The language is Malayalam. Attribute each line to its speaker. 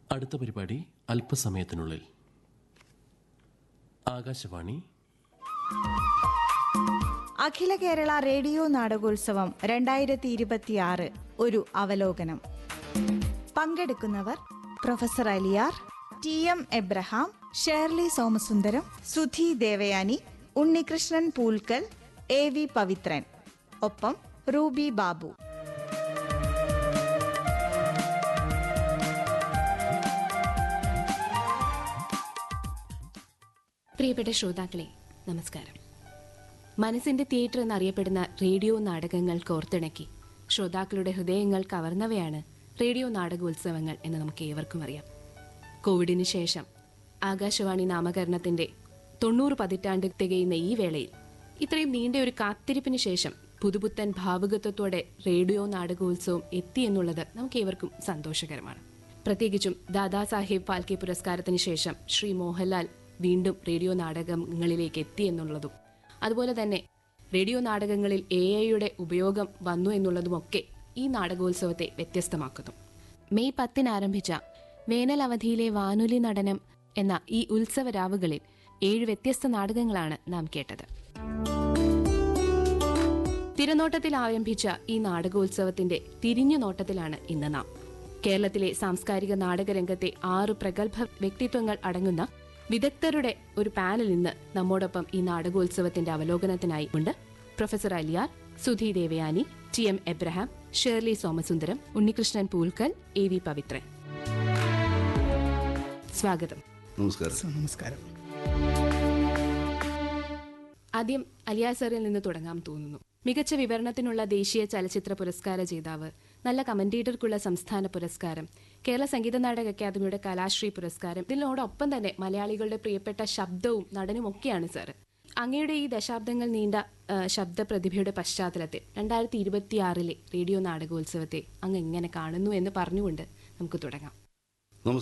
Speaker 1: അടുത്ത പരിപാടി അല്പസമയത്തിനുള്ളിൽ. ആകാശവാണി
Speaker 2: അഖില കേരള റേഡിയോ നാടകോത്സവം 2026 ഒരു അവലോകനം. പങ്കെടുക്കുന്നവർ professor Aliyar, TM Abraham, Shirley Somasundaram, Sudhi Devayani, Unnikrishnan Poolkal, AV Pavithran, ഒപ്പം റൂബി ബാബു.
Speaker 3: പ്രിയപ്പെട്ട ശ്രോതാക്കളെ, നമസ്കാരം. മനസ്സിന്റെ തിയേറ്റർ എന്നറിയപ്പെടുന്ന റേഡിയോ നാടകങ്ങൾ കോർത്തിണക്കി ശ്രോതാക്കളുടെ ഹൃദയങ്ങൾ കവർന്നവയാണ് റേഡിയോ നാടകോത്സവങ്ങൾ എന്ന് നമുക്ക് ഏവർക്കും അറിയാം. കോവിഡിന് ശേഷം ആകാശവാണി നാമകരണത്തിന്റെ 90 പതിറ്റാണ്ട് തികയുന്ന ഈ വേളയിൽ ഇത്രയും നീണ്ട ഒരു കാത്തിരിപ്പിന് ശേഷം പുതുപുത്തൻ ഭാവുകത്വത്തോടെ റേഡിയോ നാടകോത്സവം എത്തിയെന്നുള്ളത് നമുക്ക് ഏവർക്കും സന്തോഷകരമാണ്. പ്രത്യേകിച്ചും ദാദാസാഹേബ് ഫാൽക്കെ പുരസ്കാരത്തിന് ശേഷം ശ്രീ മോഹൻലാൽ വീണ്ടും റേഡിയോ നാടകങ്ങളിലേക്ക് എത്തി എന്നുള്ളതും, അതുപോലെ തന്നെ റേഡിയോ നാടകങ്ങളിൽ AI ഉപയോഗം വന്നു എന്നുള്ളതുമൊക്കെ ഈ നാടകോത്സവത്തെ വ്യത്യസ്തമാക്കുന്നു. മെയ് 10 ആരംഭിച്ച വേനൽ അവധിയിലെ വാനൊലി നടനം എന്ന ഈ ഉത്സവരാവുകളിൽ 7 വ്യത്യസ്ത നാടകങ്ങളാണ് നാം കേട്ടത്. തിരനോട്ടത്തിൽ ആരംഭിച്ച ഈ നാടകോത്സവത്തിന്റെ തിരിഞ്ഞു നോട്ടത്തിലാണ് ഇന്ന് നാം. കേരളത്തിലെ സാംസ്കാരിക നാടകരംഗത്തെ 6 പ്രഗത്ഭ വ്യക്തിത്വങ്ങൾ അടങ്ങുന്ന വിദഗ്ധരുടെ ഒരു പാനൽ ഇന്ന് നമ്മോടൊപ്പം ഈ നാടകോത്സവത്തിന്റെ അവലോകനത്തിനായി ഉണ്ട്. Professor Aliyar, Sudhi Devayani, TM Abraham, Shirley Somasundaram, Unnikrishnan Poolkal, AV Pavithran. സ്വാഗതം.
Speaker 4: നമസ്കാരം.
Speaker 3: ആദ്യം അലിയാർ സാറിൽ നിന്ന് തുടങ്ങാൻ തോന്നുന്നു. മികച്ച വിവരണത്തിനുള്ള ദേശീയ ചലച്ചിത്ര പുരസ്കാര ജേതാവ്, നല്ല കമന്റേറ്റർക്കുള്ള സംസ്ഥാന പുരസ്കാരം, കേരള സംഗീത നാടക അക്കാദമിയുടെ കലാശ്രീ പുരസ്കാരം, ഇതിനോടൊപ്പം തന്നെ മലയാളികളുടെ പ്രിയപ്പെട്ട ശബ്ദവും നടനും ഒക്കെയാണ് സാർ. അങ്ങയുടെ ഈ ദശാബ്ദങ്ങൾ നീണ്ട ശബ്ദ പ്രതിഭയുടെ പശ്ചാത്തലത്തിൽ 2026 റേഡിയോ നാടകോത്സവത്തെ അങ്ങ് എങ്ങനെ കാണുന്നു എന്ന് പറഞ്ഞുകൊണ്ട് നമുക്ക് തുടങ്ങാം.